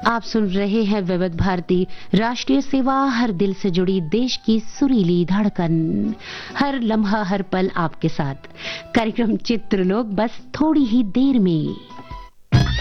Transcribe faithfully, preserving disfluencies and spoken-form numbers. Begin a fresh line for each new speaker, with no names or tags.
आप सुन रहे हैं विविध भारती राष्ट्रीय सेवा, हर दिल से जुड़ी देश की सुरीली धड़कन, हर लम्हा हर पल आपके साथ। कार्यक्रम चित्रलोक बस थोड़ी ही देर में।